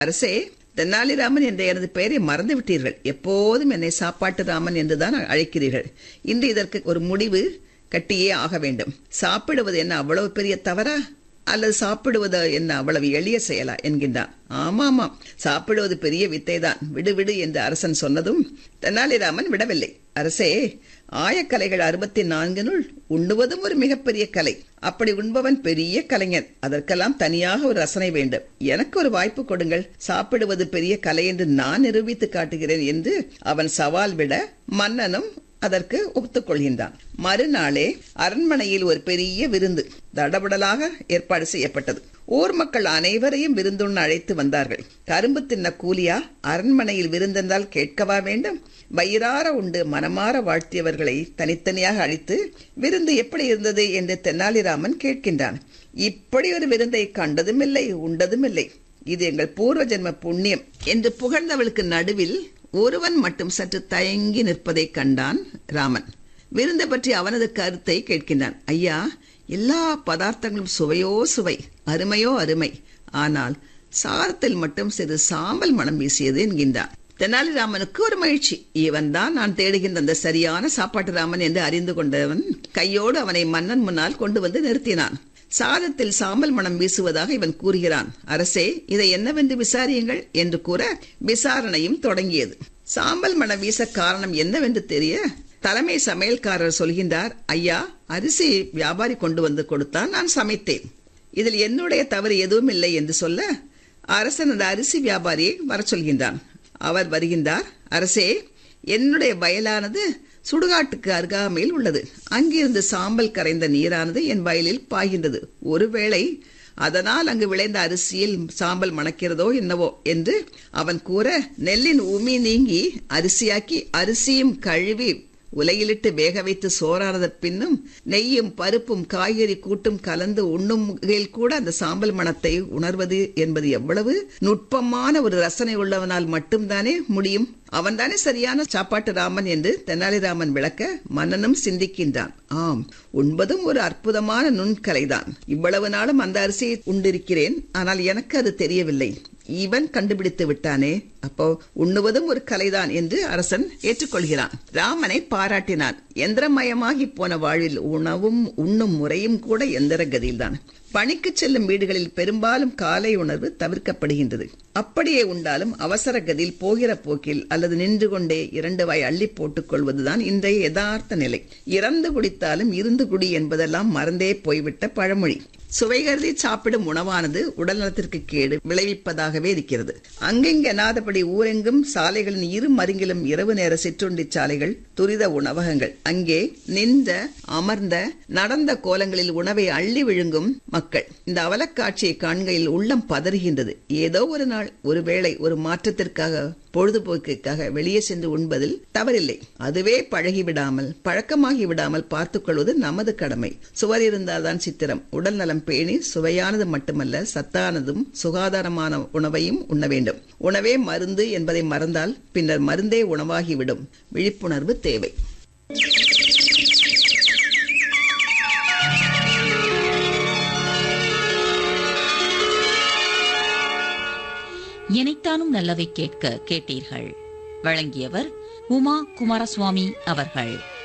அரசே, தென்னாலிராமன் என்ற எனது பெயரை மறந்து விட்டீர்கள். எப்போதும் என்னை சாப்பாட்டு ராமன் என்றுதான் அழைக்கிறீர்கள். இன்று இதற்கு ஒரு முடிவு கட்டியே ஆக வேண்டும். சாப்பிடுவது என்ன அவ்வளவு பெரிய தவறா, அல்லது சாப்பிடுவது என்ன அவ்வளவு எளிய செயலா என்கின்றான். ஆமாம், சாப்பிடுவது பெரிய வித்தைதான், விடு விடு என்று அரசன் சொன்னதும் தெனாலிராமன் விடவில்லை. அரசே, ஆயக்கலைகள் 64 உண்ணுவதும் ஒரு மிகப்பெரிய கலை. அப்படி உண்பவன் பெரிய கலைஞன். அதற்கெல்லாம் தனியாக ஒரு ரசனை வேண்டும். எனக்கு ஒரு வாய்ப்பு கொடுங்கள். சாப்பிடுவது பெரிய கலை என்று நான் நிரூபித்து காட்டுகிறேன் என்று அவன் சவால் விட மன்னனும் அதற்கு ஒத்துக்கொள்கின்றான். மறுநாளே அரண்மனையில் ஒரு பெரிய விருந்து தடபுடலாக ஏற்பாடு செய்யப்பட்டது. ஊர் மக்கள் அனைவரையும் விருந்துண்ண அழைத்து வந்தார்கள். கரும்பு தின்ன கூலியா அரண்மனையில் விருந்தென்றால் கேட்கவா வேண்டும்? வயிறார உண்டு மனமாற வாழ்த்தியவர்களை தனித்தனியாக அழைத்து விருந்து எப்படி இருந்தது என்று தெனாலிராமன் கேட்கின்றான். இப்படி ஒரு விருந்தை கண்டதும் இல்லை, உண்டதும் இல்லை. இது எங்கள் பூர்வ ஜென்ம புண்ணியம் என்று புகழ்ந்தவளுக்கு நடுவில் ஒருவன் மட்டும் சற்று தயங்கி நிற்பதை கண்டான் ராமன். விருந்தை பற்றி அவனது கருத்தை கேட்கின்றான். ஐயா, எல்லா பதார்த்தங்களும் சுவையோ சுவை, அருமையோ அருமை. ஆனால் சாதத்தில் மட்டும் சிறு சாம்பல் மனம் வீசியது என்கின்றான். தெனாலிராமனுக்கு ஒரு மகிழ்ச்சி. இவன் தான் நான் தேடுகின்ற அந்த சரியான சாப்பாட்டு ராமன் என்று அறிந்து கொண்டவன் கையோடு அவனை மன்னன் முன்னால் கொண்டு வந்து நிறுத்தினான். சாதத்தில் சாம்பல் மனம் வீசுவதாக இவன் கூறுகிறான். அரசே, இதை என்னவென்று விசாரியுங்கள் என்று கூற விசாரணையும் தொடங்கியது. சாம்பல் மனம் வீச காரணம் என்னவென்று தெரிய தலைமை சமையல்காரர் சொல்கின்றார். ஐயா, அரிசி வியாபாரி கொண்டு வந்து கொடுத்தான், நான் சமைத்தேன். இதில் என்னுடைய தவறு எதுவும் இல்லை என்று சொல்ல அரசன் அந்த அரிசி வியாபாரியை வர சொல்கின்றான். அவர் வருகின்றார். அரசே, என்னுடைய வயலானது சுடுகாட்டுக்கு அருகாமையில் உள்ளது. அங்கிருந்து சாம்பல் கரைந்த நீரானது என் வயலில் பாய்கின்றது. ஒருவேளை அதனால் அங்கு விளைந்த அரிசியில் சாம்பல் மணக்கிறதோ என்னவோ என்று அவன் கூற, நெல்லின் உமி நீங்கி அரிசியாக்கி அரிசியும் கழுவி உலையிலிட்டு வேக வைத்து சோறானத பின்னும் நெய்யும் பருப்பும் காய்கறி கூட்டும் கலந்து உண்ணும் கூட அந்த சாம்பல் மணத்தை உணர்வது என்பது எவ்வளவு நுட்பமான ஒரு ரசனை உள்ளவனால் மட்டும்தானே முடியும். அவன்தானே சரியான சாப்பாட்டு ராமன் என்று தெனாலிராமன் விளக்க மன்னனும் சிந்திக்கின்றான். ஆம், உண்பதும் ஒரு அற்புதமான நுண்கலைதான். இவ்வளவு நாளும் அந்த அரிசியை உண்டிருக்கிறேன், ஆனால் எனக்கு அது தெரியவில்லை. இவன் கண்டுபிடித்து விட்டானே, அப்போ உண்ணுவதும் ஒரு கலைதான் என்று அரசன் ஏற்றுக்கொள்கிறான். ராமனை பாராட்டினான். எந்திரமயமாகி போன வாழ்வில் உணவும் உண்ணும் முறையும் கூட எந்திர கதியில்தான். பணிக்கு செல்லும் வீடுகளில் பெரும்பாலும் காலை உணர்வு தவிர்க்கப்படுகின்றது. அப்படியே உண்டாலும் அவசர கதியில் போகிற போக்கில் அல்லது நின்று கொண்டே 2 வாய் அள்ளி போட்டுக் கொள்வதுதான் இன்றைய யதார்த்த நிலை. இறந்து குடித்தாலும் இருந்து குடி என்பதெல்லாம் மறந்தே போய்விட்ட பழமொழி. சுவை கருதி சாப்பிடும் உணவானது உடல் நலத்திற்கு கேடு விளைவிப்பதாகவே இருக்கிறது. அங்கெங்கெனாதபடி ஊரெங்கும் சாலைகளின் இரு மருங்கிலும் இரவு நேர சிற்றுண்டி சாலைகள், துரித உணவகங்கள். அங்கே நின்ற அமர்ந்த நடந்த கோலங்களில் உணவை அள்ளி விழுங்கும் மக்கள். இந்த அவலக்காட்சியை காண்கையில் உள்ளம் பதறுகின்றது. ஏதோ ஒரு நாள், ஒருவேளை ஒரு மாற்றத்திற்காக, பொழுதுபோக்குக்காக வெளியே சென்று உண்பதில் தவறில்லை. அதுவே பழக்கமாகி விடாமல் பார்த்துக் கொள்வது நமது கடமை. சுவர் இருந்தால்தான் சித்திரம். உடல் நலம் பேணி சுவையானது மட்டுமல்ல, சத்தானதும் சுகாதாரமான உணவையும் உண்ண வேண்டும். உணவே மருந்து என்பதை மறந்தால் பின்னர் மருந்தே உணவாகிவிடும். விழிப்புணர்வு தேவை. இணைத்தானும் நல்லவை கேட்க கேட்டீர்கள். வழங்கியவர் உமா குமாரசுவாமி அவர்கள்.